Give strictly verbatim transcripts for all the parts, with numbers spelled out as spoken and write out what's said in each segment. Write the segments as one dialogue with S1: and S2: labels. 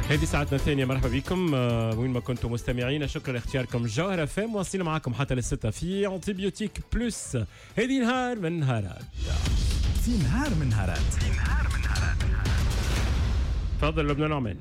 S1: هذه ساعتنا الثانية، مرحبا بكم آه وين ما كنتم مستمعين. شكرا لاختياركم جوهرة فام، واصلين معكم حتى للستة في أنتيبيوتيك بلس. هذه نهار من نهارات
S2: في نهار من نهارات في نهار من نهارات
S1: تفضل لبنى نعمان.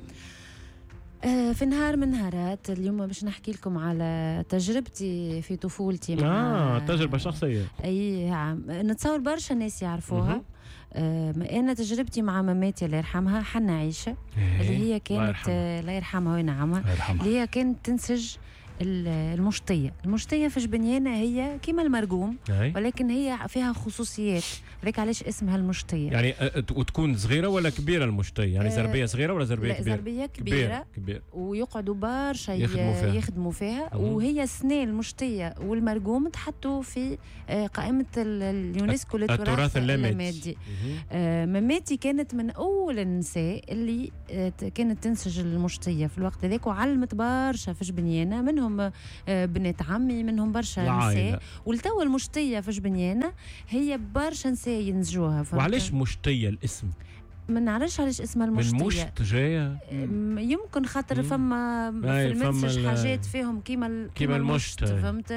S3: آه في نهار من نهارات اليوم باش نحكي لكم على تجربتي في طفولتي مع
S1: آه تجربة شخصية.
S3: أي عام نتصور برشا ناس يعرفوها. آه أنا تجربتي مع ماماتي الله يرحمها حنا عيشة اللي هي كانت الله يرحمها وينعمها، اللي هي كانت تنسج المشطية. المشطية في جبنيانة هي كيما المرقوم ولكن هي فيها خصوصيات، هذاك علاش اسمها المشطية.
S1: يعني وتكون صغيرة ولا كبيرة المشطية؟ يعني زربية صغيرة ولا زربية كبيرة؟
S3: زربية كبيرة, كبيرة. ويقعدوا برشا
S1: يخدموا فيها,
S3: يخدموا فيها. وهي سنة المشطية والمرقوم تحطوا في قائمة اليونسكو
S1: للتراث اللامادي.
S3: ماماتي كانت من أول النساء اللي كانت تنسج المشطية في الوقت هذاك، وعلمت برشا في جبنيانة، منهم بنات عمي، منهم برشا نساء. والتو المشطية في جبنيانة هي برشا نساء ينسجوها.
S1: وعلاش مشطية الاسم؟
S3: ما نعرفش علاش اسمها المشطية.
S1: من مشط جايه
S3: يمكن خاطر فما في المنسج حاجات فيهم كيما
S1: كيما المشط،
S3: فهمت؟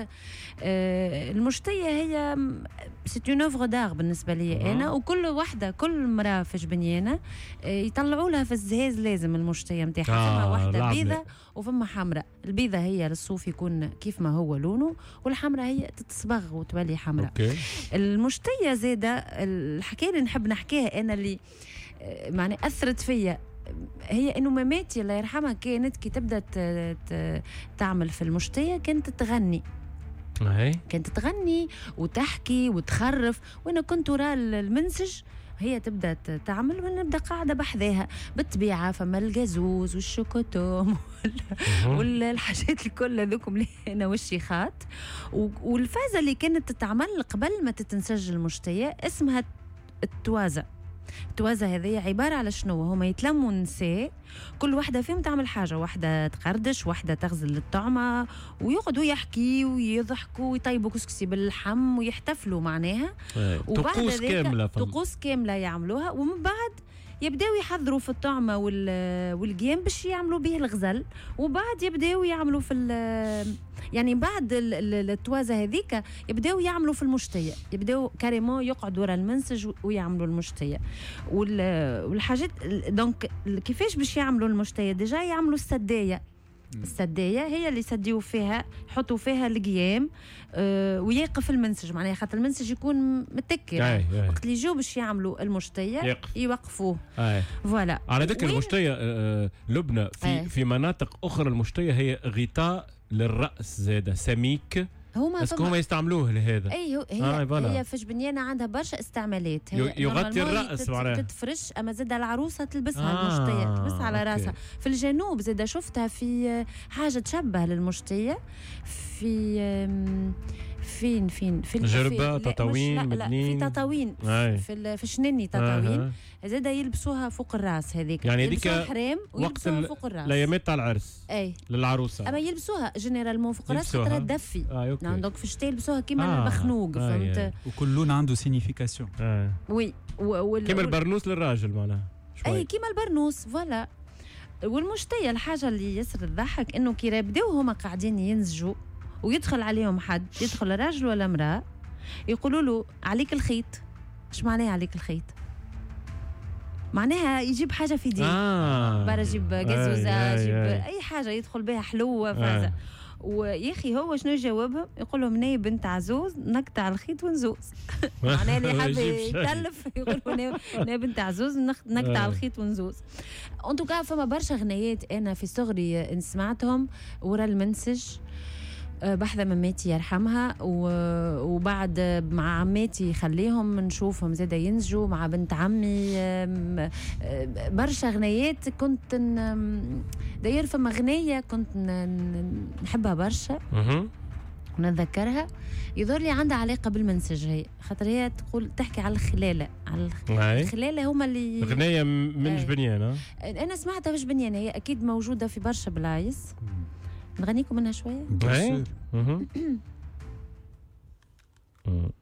S3: آه المشطية هي سيت اون اوفر دار بالنسبة لي أنا. وكل واحدة كل مرأة في جبنيانة آه يطلعوا لها في الزهاز لازم المشطية نتاعها. آه فما واحدة بيضة وفما حمراء. البيضة هي للصوف يكون كيف ما هو لونه، والحمراء هي تتصبغ وتولي حمراء. المشطية زادة الحكاية اللي نحب نحكيها أنا اللي معني أثرت فيا هي إنه ماماتي الله يرحمها كانت كي تبدأ تعمل في المشطية كانت تغني.
S1: أي.
S3: كانت تغني وتحكي وتخرف، وأنا كنت وراء المنسج هي تبدأ تعمل ونبدأ قاعدة بحذاها. بالطبيعة فما الجازوز والشوكوتوم والحاجات الكل ذوكم اللي أنا والشيخات. والفازة اللي كانت تتعمل قبل ما تتنسج المشطية اسمها التوازة. التوازة هذه عبارة على شنو؟ هما يتلموا نساء كل واحدة فيهم تعمل حاجة، واحدة تقردش، واحدة تغزل الطعمة، ويقعدوا يحكي ويضحكوا ويطيبوا كسكسي باللحم ويحتفلوا معناها.
S1: طقوس كاملة
S3: طقوس كاملة يعملوها. ومن بعد يبداو يحضروا في الطعمة والقيام باش يعملوا به الغزل، وبعد يبداو يعملوا في يعني بعد التوازة هذيك يبداو يعملوا في المشطية، يبداو كاريمون يقعدوا ورا المنسج ويعملوا المشطية. والحاجات دونك كيفاش باش يعملوا المشطية؟ ديجا يعملوا السداية. السداية هي اللي يسديوا فيها، يحطوا فيها القيام آه ويقف المنسج معناها خاطر المنسج يكون متكي. وقت اللي يجوا باش يعملوا المشطية يقف. يوقفوه. فوالا.
S1: على ذكر المشطية آه لبنى في آه. في مناطق أخرى المشطية هي غطاء للرأس زادة سميك.
S3: هما
S1: بس هما يستعملوه لهذا.
S3: اي هي آه هي في جبنيانة عندها برشا استعمالات.
S1: هي يغطي الراس معناها
S3: تتفرش، اما زاد العروسه تلبسها آه المشطيه تلبسها على راسها. في الجنوب زاد شفتها في حاجه تشبه للمشطيه في فين فين في
S1: جربة تطاوين
S3: لا, لا في تطاوين في في شنني تطاوين آه. زاد يلبسوها فوق الراس هذيك،
S1: يعني هذيك
S3: حرام ويلبسوها فوق الراس
S1: الايامات تاع العرس
S3: اي
S1: للعروسه،
S3: اما يلبسوها جنرالمون فوق الراس خاطر تدفي.
S1: آه
S3: نعم دونك في الشتاء يلبسوها كيما آه. المخنوق آه. فهمت آه.
S2: وكل لون عنده سينيفيكاسيون
S1: آه.
S3: وي وال...
S1: كيما البرنوس للراجل معناها
S3: اي كيما البرنوس فوالا. والمشطية الحاجة اللي يسر تضحك انه كي يبداو هما قاعدين ينسجوا ويدخل عليهم حد، يدخل راجل ولا امرأة، يقولوا له عليك الخيط. ايش معناه عليك الخيط؟ معناها يجيب حاجة في دين
S1: آه.
S3: برا يجيب جازوزة، يجيب أي حاجة يدخل بها حلوة فازة. آه. ويا أخي هو شنو يجاوبهم؟ يقول لهم ناي بنت عزوز نقطع الخيط ونزوز. معناها اللي حاب يتلف يقول ناي بنت عزوز نقطع الخيط ونزوز. أنتو كان فما برشا غنيات أنا في صغري سمعتهم ورا المنسج بحذا ماماتي يرحمها، وبعد مع عماتي خليهم نشوفهم زادا ينسجوا مع بنت عمي برشا غنيات. كنت داير فما غنية كنت نحبها برشا ونتذكرها، يظهر لي عندها علاقة بالمنسج هي خاطر هي تقول تحكي على الخلالة على الخلالة هما اللي
S1: غنية من جبنيانة.
S3: أنا سمعتها في جبنيانة، هي أكيد موجودة في برشا بلايص. نغنيكم منها شوية.